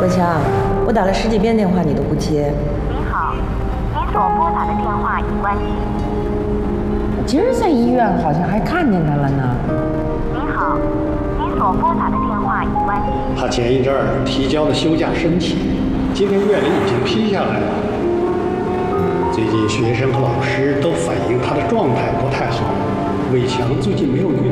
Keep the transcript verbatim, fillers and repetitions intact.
国强，我打了十几遍电话你都不接。 您好，您所拨打的电话已关机。 今儿在医院好像还看见他了呢。 您好，您所拨打的电话已关机。 他前一阵儿提交的休假申请，今天院里已经批下来了。最近学生和老师都反映他的状态不太好，伟强最近没有运